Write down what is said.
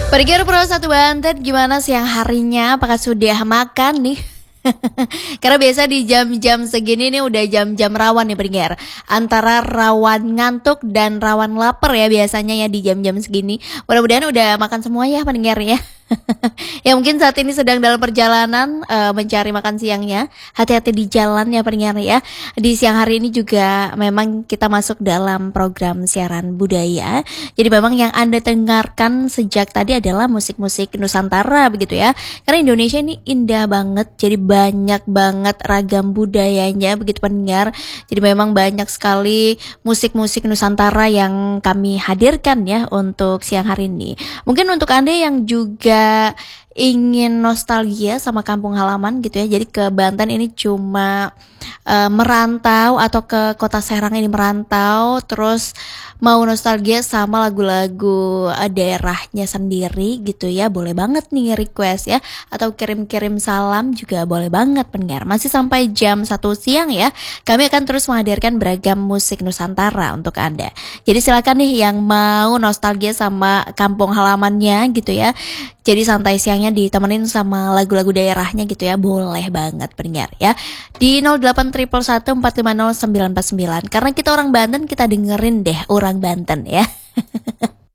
Pergi Pro Satu Banten, gimana siang harinya? Apakah sudah makan nih? Karena biasa di jam-jam segini nih udah jam-jam rawan nih pendengar. Antara rawan ngantuk dan rawan lapar ya biasanya ya di jam-jam segini. Mudah-mudahan udah makan semua ya pendengar ya. Ya mungkin saat ini sedang dalam perjalanan mencari makan siangnya. Hati-hati di jalan ya pendengar ya. Di siang hari ini juga memang kita masuk dalam program siaran budaya. Jadi memang yang Anda dengarkan sejak tadi adalah musik-musik Nusantara begitu ya. Karena Indonesia ini indah banget, jadi banyak banget ragam budayanya begitu pendengar. Jadi memang banyak sekali musik-musik Nusantara yang kami hadirkan ya untuk siang hari ini. Mungkin untuk Anda yang juga ingin nostalgia sama kampung halaman gitu ya. Jadi ke Banten ini cuma merantau atau ke Kota Serang ini merantau terus mau nostalgia sama lagu-lagu daerahnya sendiri gitu ya, boleh banget nih request ya, atau kirim-kirim salam juga boleh banget pendengar. Masih sampai jam 1 siang ya, kami akan terus menghadirkan beragam musik Nusantara untuk Anda. Jadi silakan nih yang mau nostalgia sama kampung halamannya gitu ya, jadi santai siangnya ditemenin sama lagu-lagu daerahnya gitu ya, boleh banget pendengar ya. Di 08111450949, karena kita orang Banten, kita dengerin deh orang Banten ya.